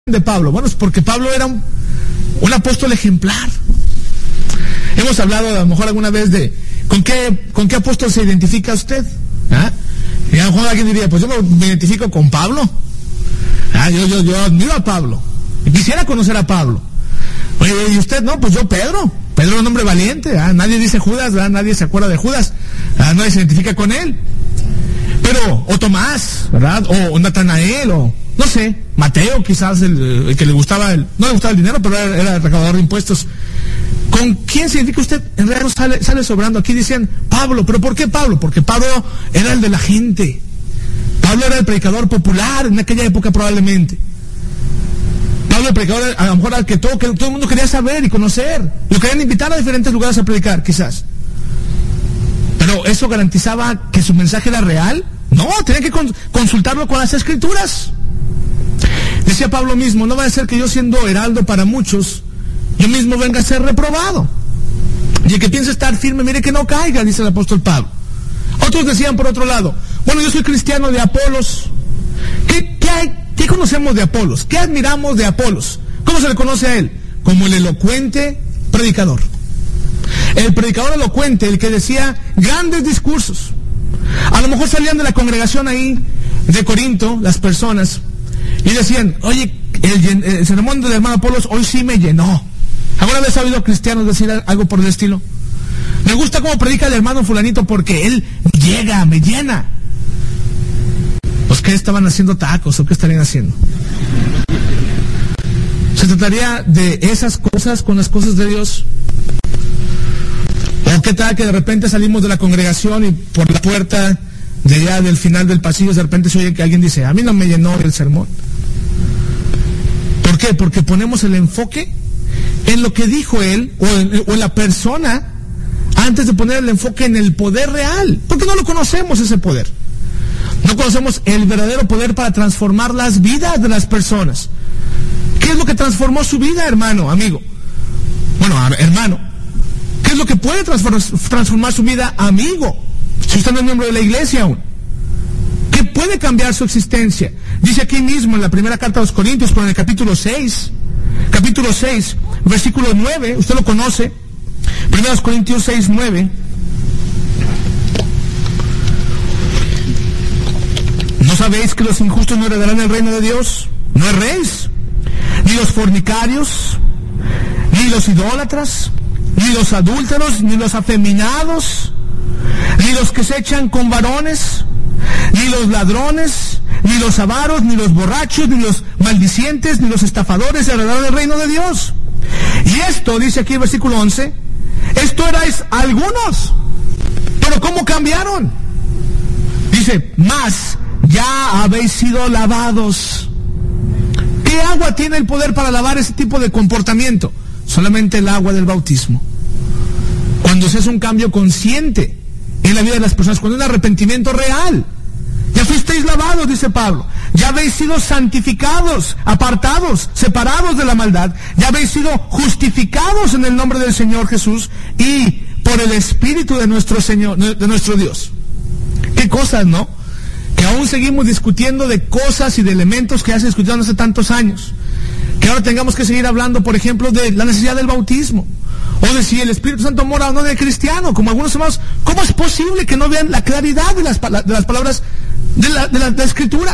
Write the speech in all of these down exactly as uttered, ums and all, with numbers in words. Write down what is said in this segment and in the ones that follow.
de Pablo? Bueno, es porque Pablo era un, un apóstol ejemplar. Hemos hablado a lo mejor alguna vez de con qué, con qué apóstol se identifica usted. ¿Ah? Y a lo mejor alguien diría, pues yo me, me identifico con Pablo. Ah, yo, yo, yo admiro a Pablo. Y quisiera conocer a Pablo. Oye, ¿y usted? No, pues yo Pedro. Pedro es un hombre valiente. ¿Ah? Nadie dice Judas, ¿verdad? Nadie se acuerda de Judas. ¿Ah? Nadie se identifica con él. Pero, o Tomás, ¿verdad? O, o Natanael, o no sé, Mateo, quizás el, el que le gustaba, el, no le gustaba el dinero, pero era, era el recaudador de impuestos. ¿Con quién se identifica usted? En realidad sale, sale sobrando. Aquí decían Pablo, pero ¿por qué Pablo? Porque Pablo era el de la gente. Pablo era el predicador popular en aquella época probablemente. Pablo el predicador, a lo mejor al que todo, que todo el mundo quería saber y conocer. Lo querían invitar a diferentes lugares a predicar, quizás. Pero ¿eso garantizaba que su mensaje era real? No, tenía que con, consultarlo con las Escrituras. Decía Pablo mismo, no va a ser que yo siendo heraldo para muchos, yo mismo venga a ser reprobado. Y el que piensa estar firme, mire que no caiga, dice el apóstol Pablo. Otros decían por otro lado, bueno, yo soy cristiano de Apolos. ¿Qué, qué, hay, ¿Qué conocemos de Apolos? ¿Qué admiramos de Apolos? ¿Cómo se le conoce a él? Como el elocuente predicador. El predicador elocuente, el que decía grandes discursos. A lo mejor salían de la congregación ahí de Corinto, las personas, y decían, oye, el, el sermón del hermano Apolos hoy sí me llenó. ¿Alguna vez ha oído cristianos decir algo por el estilo? Me gusta cómo predica el hermano fulanito porque él llega, me llena. Pues ¿qué estaban haciendo tacos o qué estarían haciendo? ¿Se trataría de esas cosas con las cosas de Dios? ¿O qué tal que de repente salimos de la congregación y por la puerta de allá del final del pasillo de repente se oye que alguien dice, a mí no me llenó el sermón? ¿Por qué? Porque ponemos el enfoque en lo que dijo él o en, o en la persona antes de poner el enfoque en el poder real, porque no lo conocemos ese poder. No conocemos el verdadero poder para transformar las vidas de las personas. ¿Qué es lo que transformó su vida, hermano, amigo? Bueno, hermano, ¿qué es lo que puede transformar su vida, amigo? Si usted no es miembro de la iglesia aún, ¿qué puede cambiar su existencia? Dice aquí mismo en la primera carta a los Corintios, pero en el capítulo seis, capítulo seis, versículo nueve, usted lo conoce, primera Corintios seis, nueve. ¿No sabéis que los injustos no heredarán el reino de Dios? No erréis, ni los fornicarios, ni los idólatras, ni los adúlteros, ni los afeminados, ni los que se echan con varones, ni los ladrones, ni los avaros, ni los borrachos, ni los maldicientes, ni los estafadores heredarán el reino de Dios. Y esto, dice aquí el versículo once, esto erais algunos, pero ¿cómo cambiaron? Dice, más ya habéis sido lavados. ¿Qué agua tiene el poder para lavar ese tipo de comportamiento? Solamente el agua del bautismo. Cuando se hace un cambio consciente en la vida de las personas, cuando hay un arrepentimiento real. Ya fuisteis lavados, dice Pablo. Ya habéis sido santificados, apartados, separados de la maldad. Ya habéis sido justificados en el nombre del Señor Jesús y por el Espíritu de nuestro Señor, de nuestro Dios. Qué cosas, ¿no? Que aún seguimos discutiendo de cosas y de elementos que ya se discutieron hace tantos años. Que ahora tengamos que seguir hablando, por ejemplo, de la necesidad del bautismo. O de si el Espíritu Santo mora o no en el cristiano, como algunos hermanos. ¿Cómo es posible que no vean la claridad de las, de las palabras de la, de, la, de la Escritura?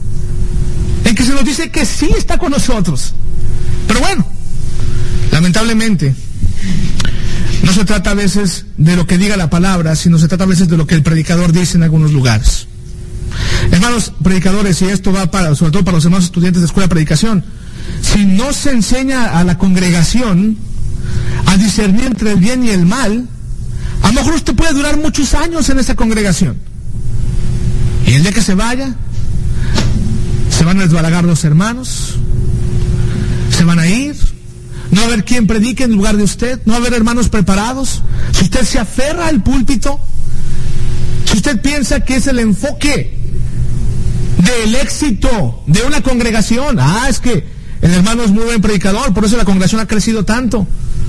En que se nos dice que sí está con nosotros. Pero bueno, lamentablemente, no se trata a veces de lo que diga la palabra, sino se trata a veces de lo que el predicador dice en algunos lugares. Hermanos predicadores, y esto va para, sobre todo para los hermanos estudiantes de escuela de predicación, si no se enseña a la congregación a discernir entre el bien y el mal, a lo mejor usted puede durar muchos años en esa congregación. Y el día que se vaya, se van a desbaragar los hermanos, se van a ir, no va a haber quien predique en lugar de usted, no va a haber hermanos preparados. Si usted se aferra al púlpito, si usted piensa que es el enfoque del éxito de una congregación, ah, es que el hermano es muy buen predicador, por eso la congregación ha crecido tanto.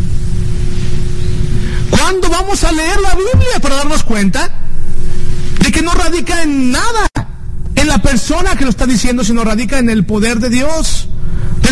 ¿Cuándo vamos a leer la Biblia para darnos cuenta de que no radica en nada, en la persona que lo está diciendo, sino radica en el poder de Dios?